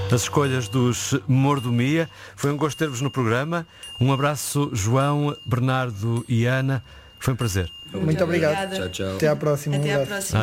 das escolhas dos Mordomia. Foi um gosto ter-vos no programa. Um abraço, João, Bernardo e Ana. Foi um prazer. Muito obrigado. Tchau, tchau. Até à próxima. Até à próxima.